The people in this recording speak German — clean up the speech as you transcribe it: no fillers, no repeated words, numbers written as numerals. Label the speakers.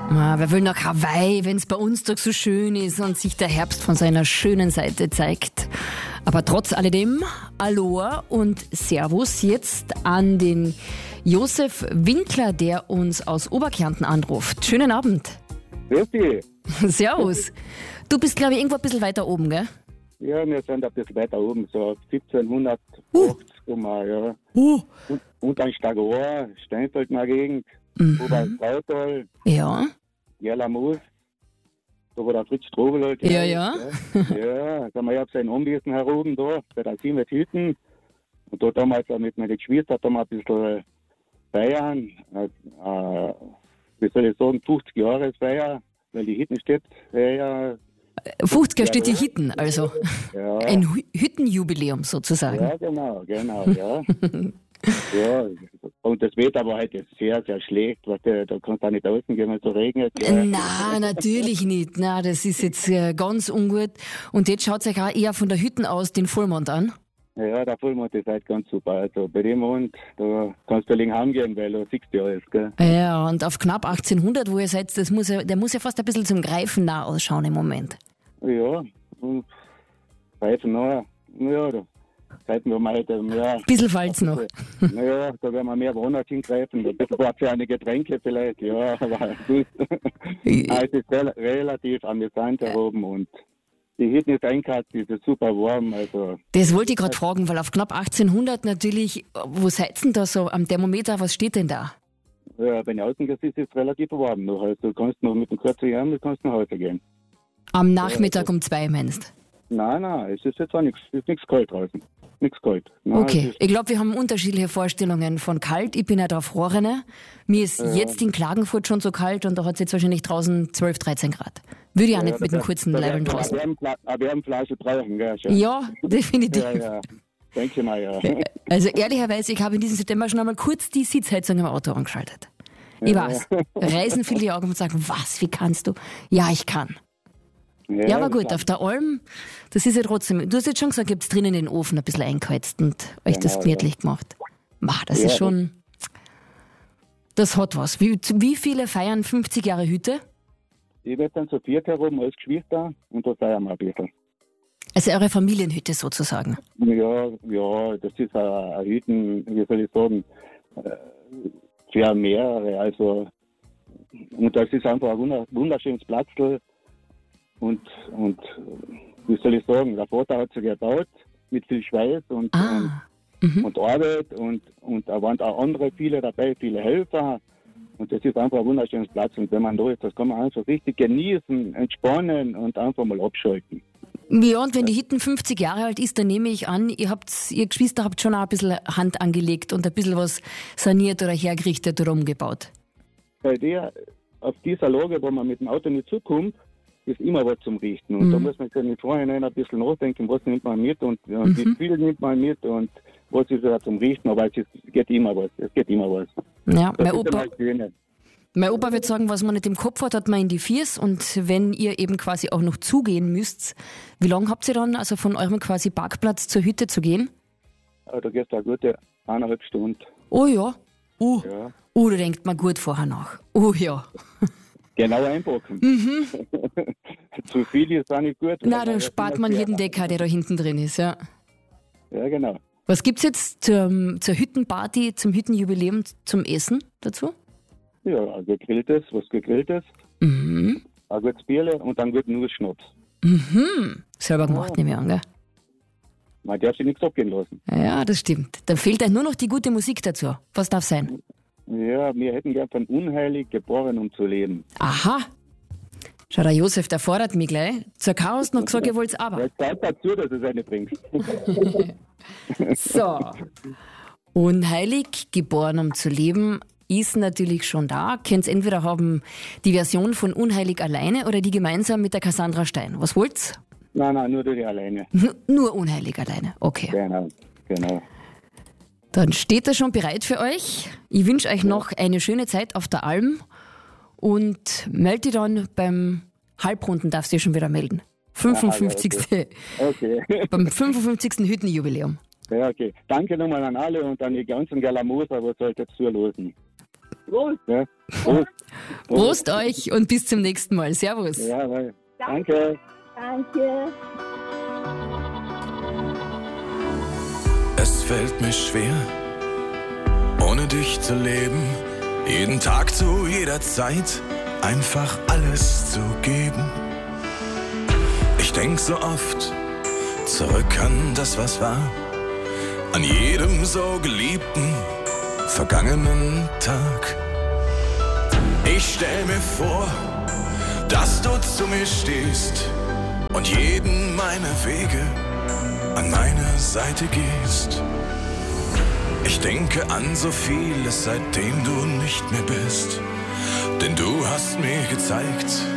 Speaker 1: Wer will nach Hawaii, wenn es bei uns doch so schön ist und sich der Herbst von seiner schönen Seite zeigt. Aber trotz alledem, Aloha und Servus jetzt an den Josef Winkler, der uns aus Oberkärnten anruft. Schönen Abend.
Speaker 2: Grüß dich.
Speaker 1: Servus. Du bist, glaube ich, irgendwo ein bisschen weiter oben, gell?
Speaker 2: Ja, wir sind ein bisschen weiter oben, so auf 1780 ja. Und dann Stagor, Steinfeld in der Gegend, Oberkrautal,
Speaker 1: Ja.
Speaker 2: Jalamus, da wo der Fritz Strobel halt
Speaker 1: Ja.
Speaker 2: Ja, da haben wir ja sein Umwiesen heroben da, bei der 7 Hütten. Und da damals auch mit meinen Geschwistern haben wir ein bisschen feiern, wie soll ich sagen, 50 Jahre Feier, weil die Hütten steht, ja.
Speaker 1: 50er steht die Hütten, also
Speaker 2: Ja.
Speaker 1: ein Hüttenjubiläum sozusagen.
Speaker 2: Ja, genau, ja. Ja, und das Wetter war heute sehr, sehr schlecht. Da kannst du auch nicht außen gehen, wenn es so regnet. Ja.
Speaker 1: Nein, natürlich nicht. Na, das ist jetzt ganz ungut. Und jetzt schaut euch auch eher von der Hütten aus den Vollmond an.
Speaker 2: Ja, der Vollmond ist halt ganz super. Also bei dem Mond, da kannst du liegen heimgehen, weil da siehst du ja alles, gell?
Speaker 1: Ja, und auf knapp 1800, wo ihr seid, der muss ja fast ein bisschen zum Greifen nah ausschauen im Moment.
Speaker 2: Ja, und Reifen nachher, ja, da Zeiten, wo wir halt, ja.
Speaker 1: Bisschen fallt's noch.
Speaker 2: Naja, da werden wir mehr Wohnort hingreifen, ein bisschen für eine Getränke vielleicht, ja, aber gut. Es ist relativ amüsant da oben und die Hütten ist einkalt, die ist super warm, also.
Speaker 1: Das wollte ich gerade fragen, weil auf knapp 1800 natürlich, wo seid ihr denn da so am Thermometer, was steht denn da?
Speaker 2: Ja, wenn du außen gehst, ist es relativ warm noch, also du kannst noch mit dem kurzen Ärmel nach Hause gehen.
Speaker 1: Am Nachmittag um 2 meinst?
Speaker 2: Nein, es ist jetzt auch nichts, es ist nichts kalt draußen. Nichts kalt. Nein,
Speaker 1: Okay, ich glaube, wir haben unterschiedliche Vorstellungen von kalt. Ich bin ja da Frorene. Mir ist jetzt in Klagenfurt schon so kalt und da hat es jetzt wahrscheinlich draußen 12, 13 Grad. Würde ich auch nicht mit den kurzen Leibeln draußen.
Speaker 2: Eine Wärmflasche brauchen, gell? Schon.
Speaker 1: Ja, definitiv.
Speaker 2: Ja, denke mal, ja.
Speaker 1: Also ehrlicherweise, ich habe in diesem September schon einmal kurz die Sitzheizung im Auto angeschaltet. Ich weiß, reißen viele die Augen und sagen, was, wie kannst du? Ja, ich kann. Ja, aber gut, auf der Alm, das ist ja trotzdem, du hast jetzt schon gesagt, ihr habt drinnen den Ofen ein bisschen eingeheizt und euch das gemütlich gemacht. Das ist schon, das hat was. Wie viele feiern 50 Jahre Hütte?
Speaker 2: Ich werde dann zu 4 herum als Geschwister und da feiern wir ein bisschen.
Speaker 1: Also eure Familienhütte sozusagen?
Speaker 2: Ja, das ist eine Hütten, wie soll ich sagen, für mehrere, also, und das ist einfach ein wunderschönes Platzl. Und wie soll ich sagen, der Vater hat sie gebaut mit viel Schweiß und Arbeit und da waren auch andere viele dabei, viele Helfer und das ist einfach ein wunderschönes Platz und wenn man da ist, das kann man einfach richtig genießen, entspannen und einfach mal abschalten.
Speaker 1: Ja, und wenn die Hütten 50 Jahre alt ist, dann nehme ich an, ihr Geschwister habt schon auch ein bisschen Hand angelegt und ein bisschen was saniert oder hergerichtet oder umgebaut.
Speaker 2: Auf dieser Lage, wo man mit dem Auto nicht zukommt, ist immer was zum Richten. Und da muss man im Vorhinein ein bisschen nachdenken, was nimmt man mit und wie viel nimmt man mit und was ist da zum Richten. Aber es geht immer was.
Speaker 1: Ja, mein Opa wird sagen, was man nicht im Kopf hat, hat man in die Fiers. Und wenn ihr eben quasi auch noch zugehen müsst, wie lange habt ihr dann, also von eurem quasi Parkplatz zur Hütte zu gehen?
Speaker 2: Da geht es eine gute 1,5 Stunden.
Speaker 1: Oh ja.
Speaker 2: Ja.
Speaker 1: Da denkt man gut vorher nach. Oh ja.
Speaker 2: Genau einpacken. Zu viel ist auch nicht gut.
Speaker 1: Na, da spart man jeden Decker, der da hinten drin ist, ja.
Speaker 2: Ja, genau.
Speaker 1: Was gibt's jetzt zur Hüttenparty, zum Hüttenjubiläum, zum Essen dazu?
Speaker 2: Ja, was gegrilltes. Ein gutes Bierle und dann guten Nussschnaps.
Speaker 1: Selber gemacht, nehme ich an, gell?
Speaker 2: Man darf sich nichts abgehen lassen.
Speaker 1: Ja, das stimmt. Dann fehlt euch nur noch die gute Musik dazu. Was darf sein?
Speaker 2: Ja, wir hätten gern von unheilig geboren, um zu leben.
Speaker 1: Aha. Schau, der Josef, der fordert mich gleich. Zur Chaos noch gesagt, ihr wollt's aber.
Speaker 2: Ja, Zeit dazu, dass du es eine bringst.
Speaker 1: So. Unheilig, geboren, um zu leben, ist natürlich schon da. Könnt entweder haben die Version von Unheilig alleine oder die gemeinsam mit der Cassandra Stein. Was wollt's?
Speaker 2: Nein, nur die alleine.
Speaker 1: Nur Unheilig alleine, okay.
Speaker 2: Genau.
Speaker 1: Dann steht er schon bereit für euch. Ich wünsche euch noch eine schöne Zeit auf der Alm und melde dich dann beim Halbrunden, darfst du dich schon wieder melden. 55.
Speaker 2: Okay.
Speaker 1: Beim 55. Hüttenjubiläum.
Speaker 2: Ja, okay. Danke nochmal an alle und an die ganzen Galamoser, was heute zuhören. Prost! Ja. Prost!
Speaker 1: Prost euch und bis zum nächsten Mal. Servus.
Speaker 2: Jawohl. Danke.
Speaker 3: Danke.
Speaker 4: Es fällt mir schwer, ohne dich zu leben, jeden Tag zu jeder Zeit einfach alles zu geben. Ich denk so oft zurück an das, was war, an jedem so geliebten, vergangenen Tag. Ich stell mir vor, dass du zu mir stehst und jeden meiner Wege an meine Seite gehst. Ich denke an so vieles, seitdem du nicht mehr bist, denn du hast mir gezeigt,